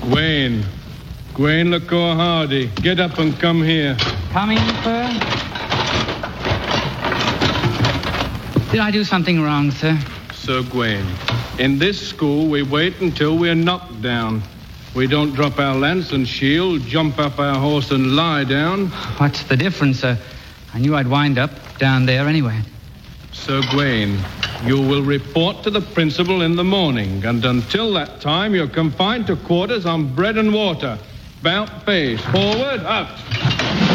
Gwaine LaCour Hardy, get up and come here. Coming, sir? Did I do something wrong, sir? Sir Gwaine, in this school we wait until we're knocked down. We don't drop our lance and shield, jump up our horse and lie down. What's the difference, sir? I knew I'd wind up down there anyway. Sir Gwaine, you will report to the principal in the morning, and until that time you're confined to quarters on bread and water. Bout face. Forward, up.